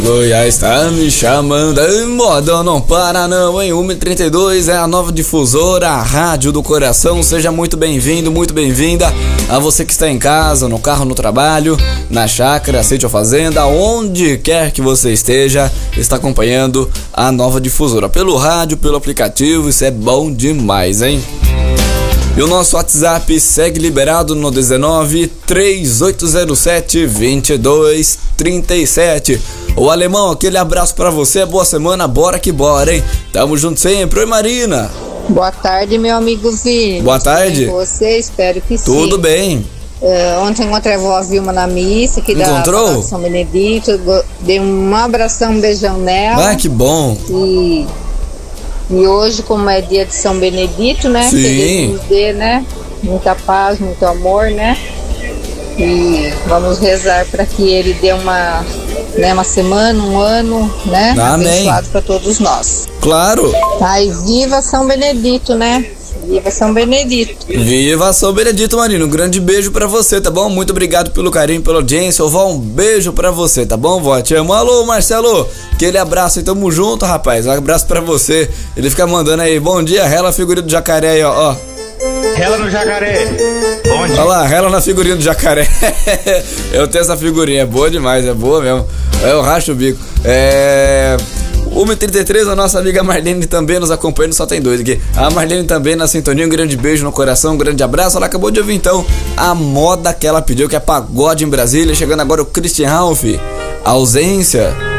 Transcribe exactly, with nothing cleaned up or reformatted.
Goiás tá me chamando, moda não para não, hein? uma e trinta e dois é a nova difusora, a rádio do coração. Seja muito bem-vindo, muito bem-vinda a você que está em casa, no carro, no trabalho, na chácara, sítio ou fazenda, onde quer que você esteja, está acompanhando a nova difusora pelo rádio, pelo aplicativo. Isso é bom demais, hein? E o nosso WhatsApp segue liberado no dezenove, três oito zero sete, vinte e dois trinta e sete. Ô Alemão, aquele abraço pra você, boa semana, bora que bora, hein? Tamo junto sempre. Oi, Marina. Boa tarde, meu amigo Vini. Boa tarde. Com você, espero que sim. Tudo bem. Uh, ontem encontrei a vovó Vilma na missa aqui Encontrou? da São Benedito. Dei um abração, um beijão nela. Ah, que bom. E, e hoje, como é dia de São Benedito, né? Sim. Que Deus nos dê, né? Muita paz, muito amor, né? E vamos rezar para que ele dê uma, né, uma semana, um ano, né? Amém. Abençoado para todos nós. Claro. Ai, viva São Benedito, né? Viva São Benedito. Viva São Benedito, Marina. Um grande beijo pra você, tá bom? Muito obrigado pelo carinho, pela audiência. Ô, vó, um beijo pra você, tá bom, vó? Te amo. Alô, Marcelo. Aquele abraço aí, tamo junto, rapaz. Um abraço pra você. Ele fica mandando aí, bom dia, rela figurinha do jacaré aí, ó, ó. Rela no jacaré. Bom dia. Olha lá, rela na figurinha do jacaré. Eu tenho essa figurinha, é boa demais, é boa mesmo. Eu racho o bico. É... uma e trinta e três, a nossa amiga Marlene também nos acompanhando, só tem dois aqui. A Marlene também na sintonia, um grande beijo no coração, um grande abraço. Ela acabou de ouvir então a moda que ela pediu, que é pagode em Brasília. Chegando agora o Christian Ralph, Ausência.